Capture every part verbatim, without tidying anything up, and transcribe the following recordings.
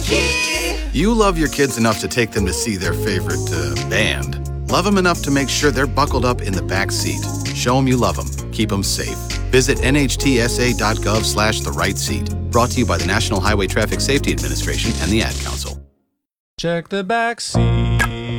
You love your kids enough to take them to see their favorite uh, band. Love them enough to make sure they're buckled up in the back seat. Show them you love them. Keep them safe. Visit nhtsa.gov slash the right seat. Brought to you by the National Highway Traffic Safety Administration and the Ad Council. Check the back seat.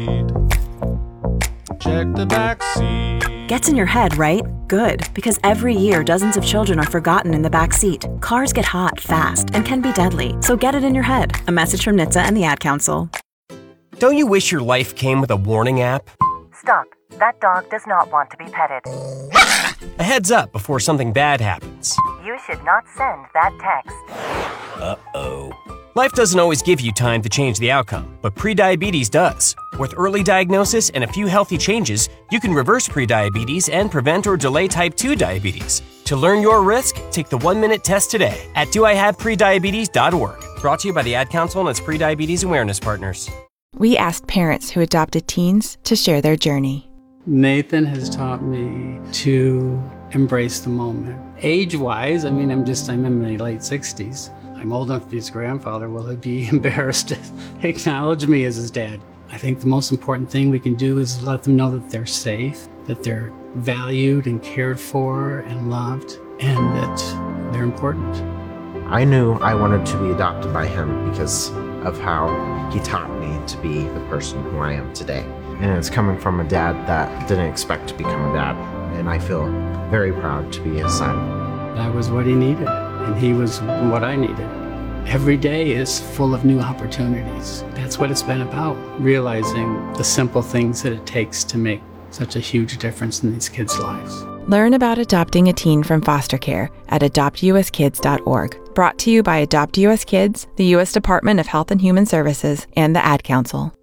Check the back seat. Gets in your head, right? Good, because every year dozens of children are forgotten in the back seat. Cars get hot fast and can be deadly, so get it in your head. A message from N H T S A and the Ad Council. Don't you wish your life came with a warning app? Stop. That dog does not want to be petted. A heads up before something bad happens. You should not send that text. Uh-oh. Life doesn't always give you time to change the outcome, but prediabetes does. With early diagnosis and a few healthy changes, you can reverse prediabetes and prevent or delay type two diabetes. To learn your risk, take the one-minute test today at do I have prediabetes dot org. Brought to you by the Ad Council and its prediabetes awareness partners. We asked parents who adopted teens to share their journey. Nathan has taught me to embrace the moment. Age-wise, I mean, I'm just, I'm in my late sixties. I'm old enough to be his grandfather. Will he be embarrassed to acknowledge me as his dad? I think the most important thing we can do is let them know that they're safe, that they're valued and cared for and loved, and that they're important. I knew I wanted to be adopted by him because of how he taught me to be the person who I am today. And it's coming from a dad that didn't expect to become a dad, and I feel very proud to be his son. That was what he needed, and he was what I needed. Every day is full of new opportunities. That's what it's been about, realizing the simple things that it takes to make such a huge difference in these kids' lives. Learn about adopting a teen from foster care at adopt u s kids dot org. Brought to you by Adopt U S Kids, the U S Department of Health and Human Services, and the Ad Council.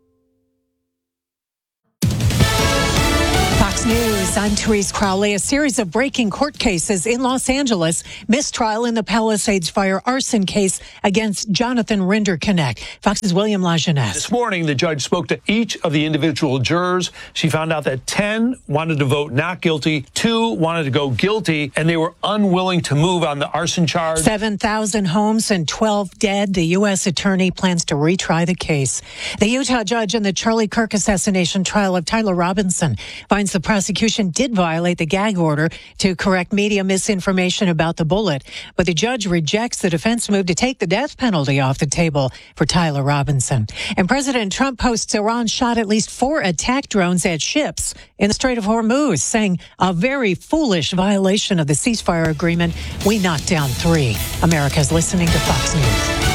Fox News, I'm Therese Crowley. A series of breaking court cases in Los Angeles. Mistrial in the Palisades fire arson case against Jonathan Rinderknecht. Fox's William Lajeunesse. This morning, the judge spoke to each of the individual jurors. She found out that ten wanted to vote not guilty, two wanted to go guilty, and they were unwilling to move on the arson charge. seven thousand homes and twelve dead. The U S attorney plans to retry the case. The Utah judge in the Charlie Kirk assassination trial of Tyler Robinson finds the prosecution did violate the gag order to correct media misinformation about the bullet, but the judge rejects the defense move to take the death penalty off the table for Tyler Robinson. And President Trump posts Iran shot at least four attack drones at ships in the Strait of Hormuz, saying a very foolish violation of the ceasefire agreement. We knocked down three. America's listening to Fox News.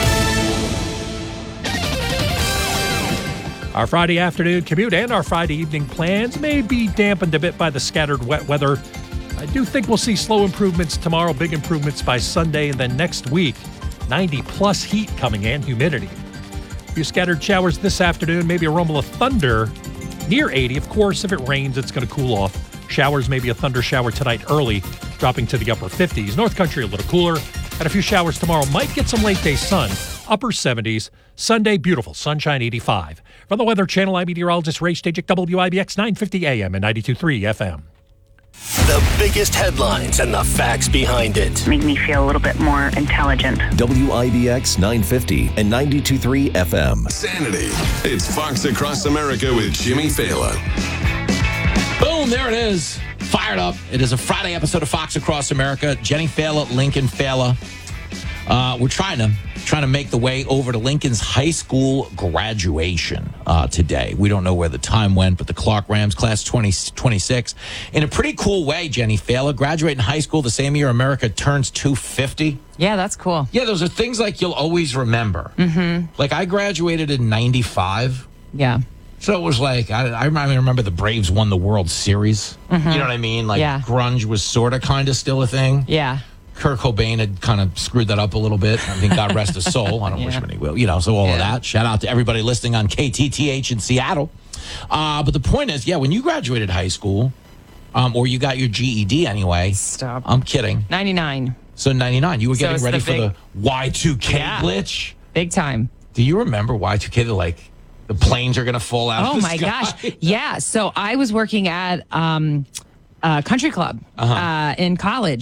Our Friday afternoon commute and our Friday evening plans may be dampened a bit by the scattered wet weather. I do think we'll see slow improvements tomorrow, big improvements by Sunday, and then next week, ninety plus heat coming in, humidity. A few scattered showers this afternoon, maybe a rumble of thunder near eighty. Of course, if it rains, it's going to cool off. Showers, maybe a thunder shower tonight early, dropping to the upper fifties. North Country a little cooler, and a few showers tomorrow. Might get some late day sun, upper seventies. Sunday, beautiful, sunshine eighty-five. From the Weather Channel, I'm meteorologist Ray Stajic, W I B X nine fifty A M and ninety-two point three F M. The biggest headlines and the facts behind it. Make me feel a little bit more intelligent. W I B X nine fifty and ninety-two point three F M. Sanity. It's Fox Across America with Jimmy Fallon. Boom, there it is. Fired up. It is a Friday episode of Fox Across America. Jenny Fallon, Lincoln Fallon. Uh, we're trying to trying to make the way over to Lincoln's high school graduation uh, today. We don't know where the time went, but the Clark Rams class twenty twenty-six, in a pretty cool way, Jenny Fallon, graduating high school the same year America turns two fifty. Yeah, that's cool. Yeah, those are things like you'll always remember. Mm-hmm. Like I graduated in ninety-five. Yeah. So it was like, I, I remember the Braves won the World Series. Mm-hmm. You know what I mean? Like yeah. grunge was sort of kind of still a thing. Yeah. Kurt Cobain had kind of screwed that up a little bit. I mean, God rest his soul. I don't yeah. wish him any will. You know, so all yeah. of that. Shout out to everybody listening on K T T H in Seattle. Uh, but the point is, yeah, when you graduated high school, um, or you got your G E D anyway. Stop. I'm kidding. ninety-nine. So ninety-nine. You were so getting ready the for big, the Y two K yeah. glitch? Big time. Do you remember Y two K? The, like, the planes are going to fall out oh of the my sky? gosh. Yeah. So I was working at um, a country club uh-huh. uh, in college.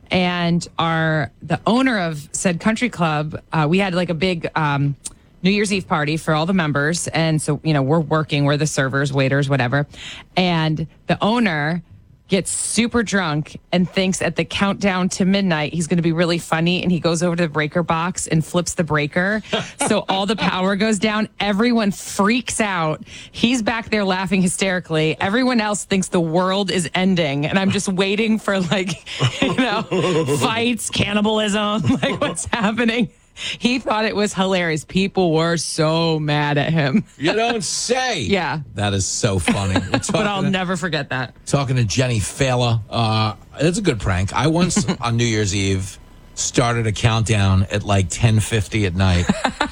and our the owner of said country club, uh, we had like a big um, New Year's Eve party for all the members, and so you know we're working, we're the servers, waiters, whatever, and the owner gets super drunk and thinks at the countdown to midnight he's going to be really funny, and he goes over to the breaker box and flips the breaker so all the power goes down. Everyone freaks out. He's back there laughing hysterically. Everyone else thinks the world is ending, and I'm just waiting for like you know fights, cannibalism, like what's happening. He thought it was hilarious. People were so mad at him. You don't say. Yeah. That is so funny. But I'll to, never forget that. Talking to Jenny Fela. Uh, it's a good prank. I once on New Year's Eve started a countdown at like ten fifty at night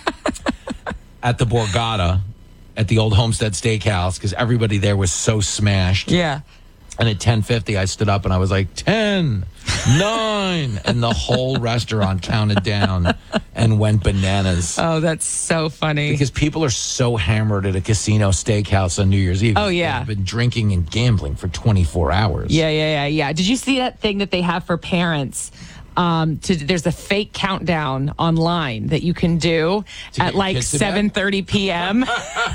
at the Borgata at the old Homestead Steakhouse because everybody there was so smashed. Yeah. And at ten fifty, I stood up and I was like, ten, nine, and the whole restaurant counted down and went bananas. Oh, that's so funny. Because people are so hammered at a casino steakhouse on New Year's Eve. Oh, yeah. They've been drinking and gambling for twenty-four hours. Yeah, yeah, yeah, yeah. Did you see that thing that they have for parents? Um, to, there's a fake countdown online that you can do at like seven thirty p.m.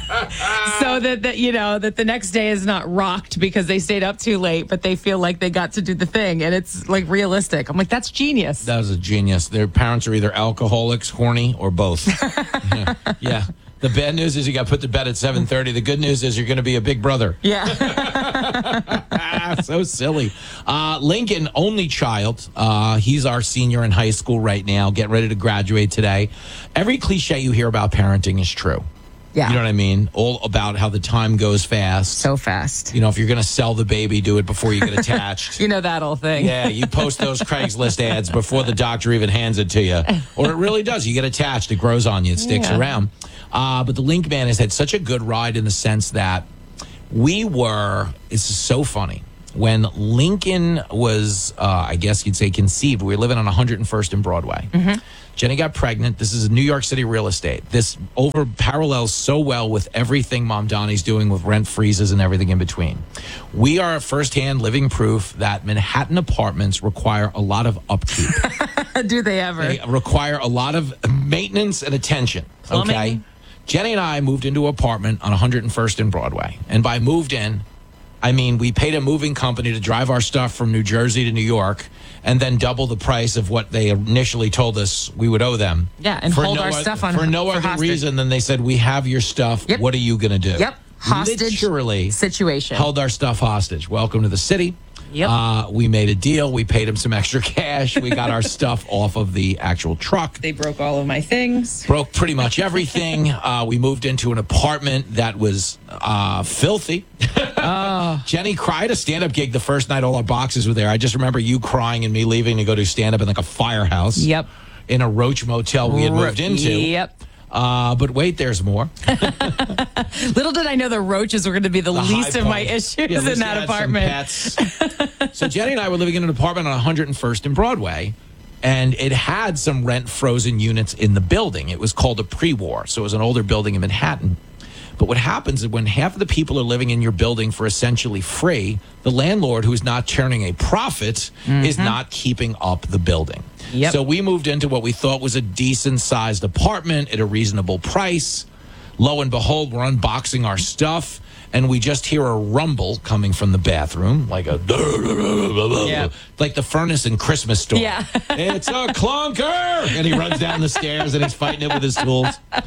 so that, that you know that the next day is not rocked because they stayed up too late, but they feel like they got to do the thing, and it's like realistic. I'm like, that's genius. That was a genius. Their parents are either alcoholics, horny, or both. yeah. yeah. The bad news is you got put to bed at seven thirty. The good news is you're going to be a big brother. Yeah. So silly. Uh, Lincoln, only child. Uh, he's our senior in high school right now, getting ready to graduate today. Every cliche you hear about parenting is true. Yeah. You know what I mean? All about how the time goes fast. So fast. You know, if you're going to sell the baby, do it before you get attached. You know that old thing. Yeah, you post those Craigslist ads before the doctor even hands it to you. Or it really does. You get attached. It grows on you. It sticks Yeah. around. Uh, but the Link man has had such a good ride in the sense that we were, it's so funny. When Lincoln was, uh, I guess you'd say conceived, we were living on one hundred first and Broadway. Mm-hmm. Jenny got pregnant. This is New York City real estate. This over parallels so well with everything Mom Donnie's doing with rent freezes and everything in between. We are firsthand living proof that Manhattan apartments require a lot of upkeep. Do they ever? They require a lot of maintenance and attention. Plumbing. Okay. Jenny and I moved into an apartment on one hundred first and Broadway. And by moved in, I mean, we paid a moving company to drive our stuff from New Jersey to New York and then double the price of what they initially told us we would owe them. Yeah, and for hold no our other, stuff on For no for other hostage. reason than they said, we have your stuff. Yep. What are you going to do? Yep. Hostage Literally situation. held our stuff hostage. Welcome to the city. Yep. Uh, we made a deal. We paid him some extra cash. We got our stuff off of the actual truck. They broke all of my things. Broke pretty much everything. Uh, we moved into an apartment that was uh, filthy. Oh. Jenny cried a stand-up gig the first night all our boxes were there. I just remember you crying and me leaving to go do stand-up in like a firehouse. Yep. In a Roach motel we had moved into. Yep. Uh, but wait, there's more. Little did I know the roaches were going to be the, The least high of my point. issues Yeah, at in least that you had some apartment. pets. So Jenny and I were living in an apartment on one hundred first and Broadway, and it had some rent-frozen units in the building. It was called a pre-war, so it was an older building in Manhattan. But what happens is when half of the people are living in your building for essentially free, the landlord, who's not turning a profit, Mm-hmm. is not keeping up the building. Yep. So we moved into what we thought was a decent-sized apartment at a reasonable price. Lo and behold, we're unboxing our stuff, and we just hear a rumble coming from the bathroom, like a Yeah. like the furnace in Christmas Story. Yeah. It's a clunker, and he runs down the stairs and he's fighting it with his tools.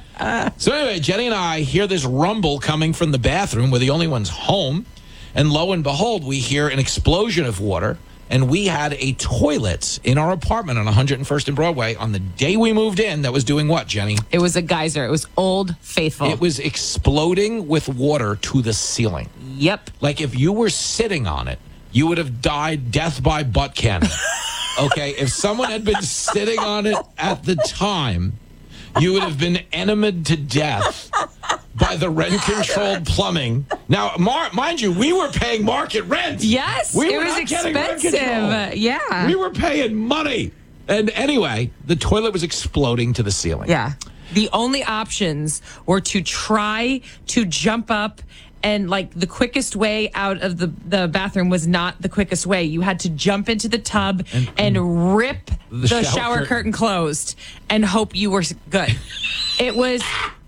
So anyway, Jenny and I hear this rumble coming from the bathroom. We're the only ones home, and lo and behold, we hear an explosion of water. And we had a toilet in our apartment on one hundred first and Broadway on the day we moved in that was doing what, Jenny? It was a geyser. It was Old Faithful. It was exploding with water to the ceiling. Yep. Like if you were sitting on it, you would have died death by butt cannon. Okay, if someone had been sitting on it at the time, you would have been enemied to death by the rent-controlled plumbing. Now, mar- mind you, we were paying market rent. Yes, we it were was not getting rent control. expensive. Yeah. We were paying money. And anyway, the toilet was exploding to the ceiling. Yeah. The only options were to try to jump up and like the quickest way out of the, the bathroom was not the quickest way. You had to jump into the tub and, and rip the, the shower, shower curtain. curtain closed and hope you were good. It was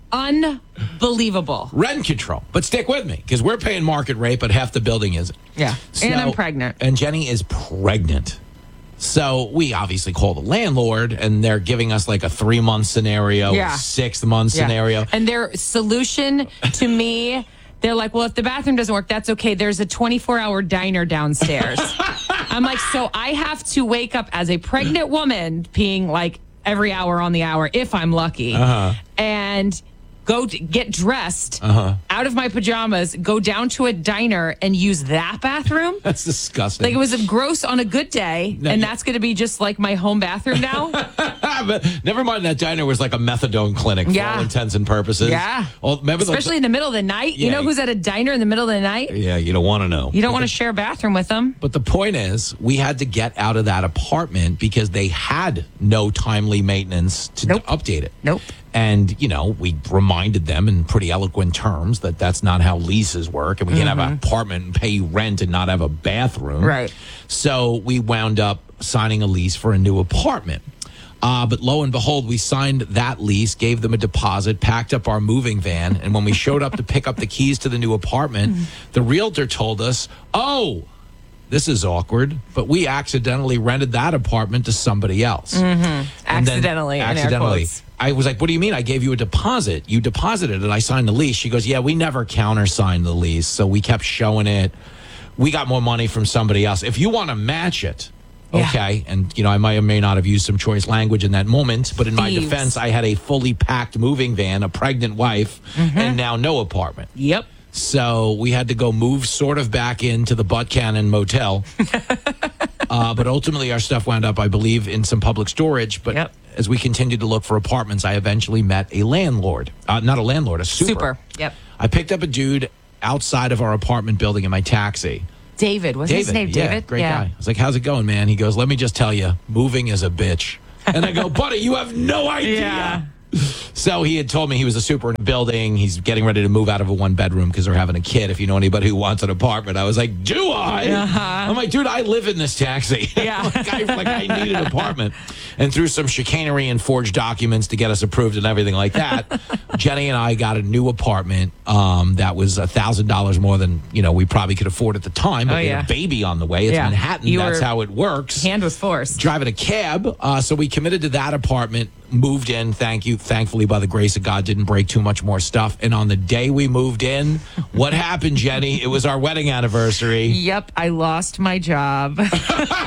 unbelievable. Rent control. But stick with me, because we're paying market rate, but half the building isn't. Yeah. So, and I'm pregnant. And Jenny is pregnant. So we obviously call the landlord, and they're giving us like a three-month scenario, yeah. six-month yeah. scenario. And their solution to me, they're like, well, if the bathroom doesn't work, that's okay. There's a twenty-four hour diner downstairs. I'm like, so I have to wake up as a pregnant woman peeing like every hour on the hour, if I'm lucky, uh-huh. and go to get dressed uh-huh. out of my pajamas, go down to a diner and use that bathroom. That's disgusting. Like, it was a gross on a good day, no, and that's going to be just like my home bathroom now. But never mind, that diner was like a methadone clinic for yeah. all intents and purposes. Yeah. Well, remember Especially the, in the middle of the night. Yeah. You know who's at a diner in the middle of the night? Yeah, you don't want to know. You don't want to share a bathroom with them. But the point is, we had to get out of that apartment because they had no timely maintenance to nope. update it. Nope. And, you know, we reminded them in pretty eloquent terms that that's not how leases work. And we mm-hmm. can't have an apartment and pay you rent and not have a bathroom. Right. So we wound up signing a lease for a new apartment. Uh, but lo and behold, we signed that lease, gave them a deposit, packed up our moving van. And when we showed up to pick up the keys to the new apartment, the realtor told us, oh, this is awkward, but we accidentally rented that apartment to somebody else. Mm-hmm. Accidentally. Accidentally. I was like, what do you mean? I gave you a deposit. You deposited it. I signed the lease. She goes, yeah, we never countersigned the lease. So we kept showing it. We got more money from somebody else. If you want to match it, okay. Yeah. And, you know, I might or may not have used some choice language in that moment, but in Thieves. my defense, I had a fully packed moving van, a pregnant wife, mm-hmm. and now no apartment. Yep. So we had to go move sort of back into the Butt Cannon Motel. uh, but ultimately, our stuff wound up, I believe, in some public storage. But yep. as we continued to look for apartments, I eventually met a landlord. Uh, not a landlord, a super. Super, yep. I picked up a dude outside of our apartment building in my taxi. David, was David, his name David? Yeah, great yeah. guy. I was like, how's it going, man? He goes, let me just tell you, moving is a bitch. And I go, buddy, you have no idea. Yeah. So he had told me he was a super in a building. He's getting ready to move out of a one bedroom because they're having a kid. If you know anybody who wants an apartment, I was like, do I? Uh-huh. I'm like, dude, I live in this taxi. Yeah. like, I, like I need an apartment. And through some chicanery and forged documents to get us approved and everything like that, Jenny and I got a new apartment um, that was a thousand dollars more than you know we probably could afford at the time. But oh, we yeah. had a baby on the way. It's yeah. Manhattan. You That's were, how it works. Hand was forced. Driving a cab. Uh, so we committed to that apartment. Moved in, thank you. Thankfully, by the grace of God, didn't break too much more stuff. And on the day we moved in, what happened, Jenny? It was our wedding anniversary. Yep, I lost my job. But,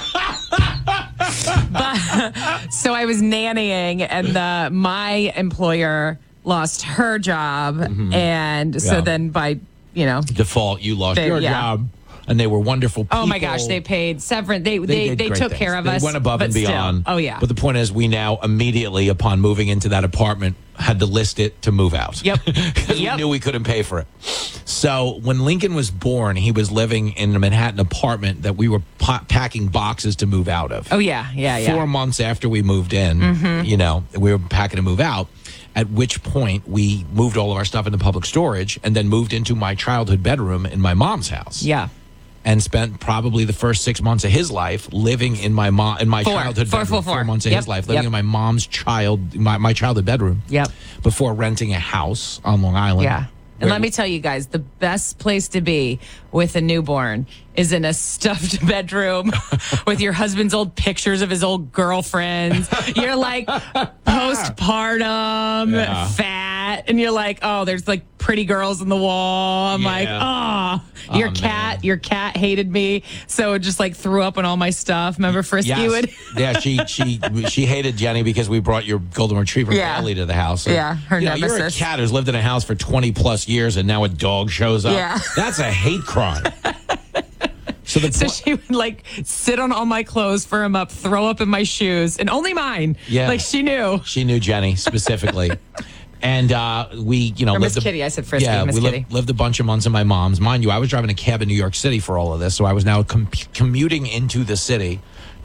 so I was nannying, and the, my employer lost her job. Mm-hmm. And so yeah. then by, you know. Default, you lost they, your yeah. job. And they were wonderful people. Oh my gosh, they paid severance. They they, They, they, did took great care things. of us. They went above and but still. beyond. Oh yeah. But the point is, we now immediately, upon moving into that apartment, had to list it to move out. Yep. Because yep. we knew we couldn't pay for it. So when Lincoln was born, he was living in a Manhattan apartment that we were pa- packing boxes to move out of. Oh yeah, yeah, yeah. Four months after we moved in, mm-hmm. you know, we were packing to move out. At which point we moved all of our stuff into public storage and then moved into my childhood bedroom in my mom's house. Yeah. And spent probably the first six months of his life living in my mom in my four. childhood four, bedroom. Four, four. four months of yep. his life living yep. in my mom's child my, my childhood bedroom. Yep. Before renting a house on Long Island. Yeah. And let me tell you guys, the best place to be with a newborn is in a stuffed bedroom with your husband's old pictures of his old girlfriends. You're like postpartum, yeah. fat, and you're like, oh, there's like pretty girls on the wall. I'm yeah. like, oh, your oh, cat, man. your cat hated me, so it just like threw up on all my stuff. Remember Frisky yes. would? yeah, she she she hated Jenny because we brought your golden retriever yeah. Bailey to the house. Yeah, her you know, nemesis. You're a cat who's lived in a house for twenty plus years, and now a dog shows up. Yeah. That's a hate crime. So, the so she would like sit on all my clothes, fur them up, throw up in my shoes, and only mine. Yeah. Like she knew. She knew Jenny specifically. And uh, we, you know, or lived Miss a, Kitty. I said Frisky. Yeah, Miss we Kitty. lived, lived a bunch of months in my mom's. Mind you, I was driving a cab in New York City for all of this, so I was now com- commuting into the city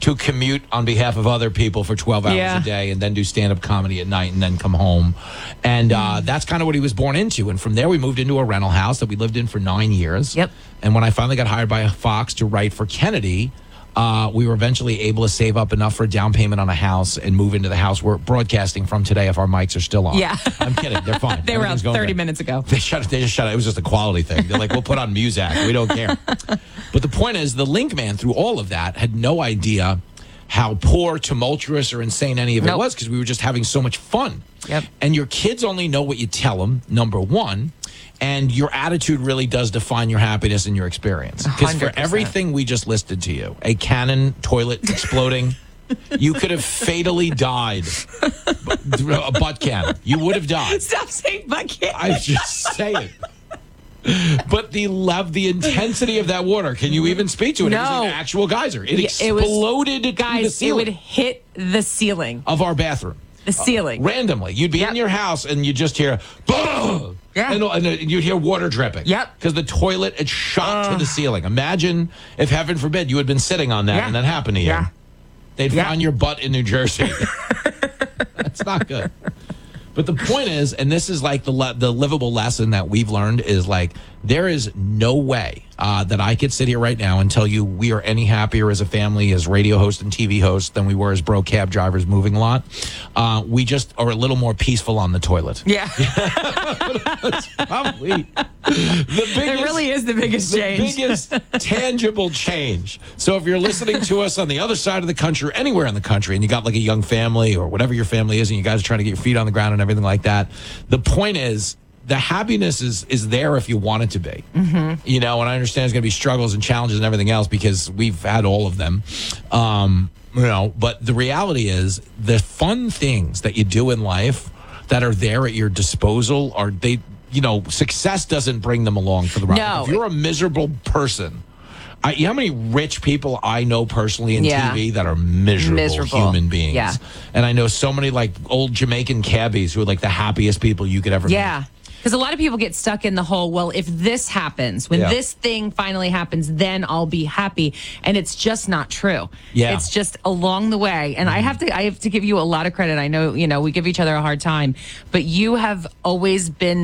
to commute on behalf of other people for twelve hours Yeah. a day and then do stand-up comedy at night and then come home. And uh, that's kind of what he was born into. And from there, we moved into a rental house that we lived in for nine years. Yep. And when I finally got hired by Fox to write for Kennedy, uh, we were eventually able to save up enough for a down payment on a house and move into the house we're broadcasting from today if our mics are still on. Yeah. I'm kidding. They're fine. They were out Everything's going thirty great. minutes ago. They shut it. They just shut it. It was just a quality thing. They're like, we'll put on music. We don't care. But the point is, the link man through all of that had no idea how poor, tumultuous, or insane any of it Nope. was because we were just having so much fun. Yep. And your kids only know what you tell them, number one. And your attitude really does define your happiness and your experience. Because for one hundred percent. everything we just listed to you, a cannon toilet exploding, you could have fatally died. A butt cannon. You would have died. Stop saying butt cannon. I just say it. But the love, the intensity of that water, can you even speak to it? It was No. an actual geyser. It Yeah, it was- exploded through the Guys, it ceiling would hit the ceiling. of our bathroom. The ceiling. Randomly. You'd be in your house and you just hear, boom! Yeah. And, and you'd hear water dripping. Yep. Because the toilet had shot to the ceiling. Imagine if, heaven forbid, you had been sitting on that Yeah. and that happened to you. Yeah. They'd Yeah. found your butt in New Jersey. That's not good. But the point is, and this is like the le- the livable lesson that we've learned is like, there is no way uh, that I could sit here right now and tell you we are any happier as a family, as radio hosts and T V hosts than we were as bro cab drivers moving a lot. Uh, we just are a little more peaceful on the toilet. Yeah. That's probably the biggest. It really is the biggest the change. biggest tangible change. So if you're listening to us on the other side of the country, or anywhere in the country, and you got like a young family or whatever your family is, and you guys are trying to get your feet on the ground and everything like that, the point is, the happiness is is there if you want it to be. Mm-hmm. You know, and I understand there's going to be struggles and challenges and everything else because we've had all of them. Um, you know, but the reality is the fun things that you do in life that are there at your disposal are they, you know, success doesn't bring them along for the ride. No. If you're a miserable person, I, you know how many rich people I know personally in Yeah. T V that are miserable, Miserable. human beings? Yeah. And I know so many like old Jamaican cabbies who are like the happiest people you could ever meet. Yeah. Because a lot of people get stuck in the whole, well, if this happens, when Yeah. this thing finally happens, then I'll be happy. And it's just not true. Yeah. It's just along the way. And I have to I have to give you a lot of credit. I know, you know, we give each other a hard time, but you have always been